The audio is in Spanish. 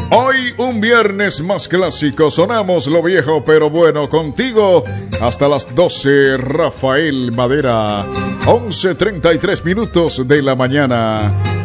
Hoy un viernes más clásico, sonamos lo viejo pero bueno contigo hasta las 12, Rafael Madera, 11:33 minutos de la mañana.